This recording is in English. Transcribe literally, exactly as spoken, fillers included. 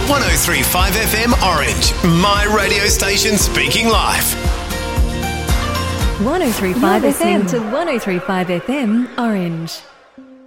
one oh three point five F M Orange, my radio station speaking live. one oh three point five F M to one oh three point five F M Orange.